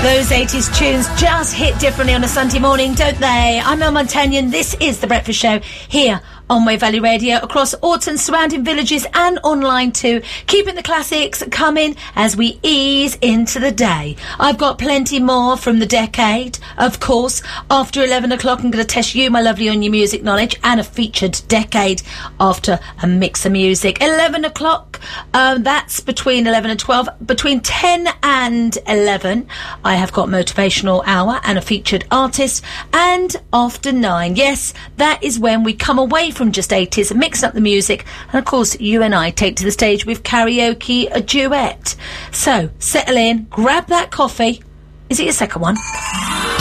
Those 80s tunes just hit differently on a Sunday morning, don't they? I'm Mel Montagnon. This is The Breakfast Show here on Wave Valley Radio, across Orton, surrounding villages and online too, keeping the classics coming as we ease into the day. I've got plenty more from the decade, of course. After 11 o'clock, I'm going to test you, my lovely, on your music knowledge, and a featured decade after a mix of music. 11 o'clock, that's between 11 and 12. Between 10 and 11, I have got Motivational Hour and a featured artist. And after 9, yes, that is when we come away from just 80s and mix up the music, and of course you and I take to the stage with karaoke, a duet. So settle in, grab that coffee. Is it your second one?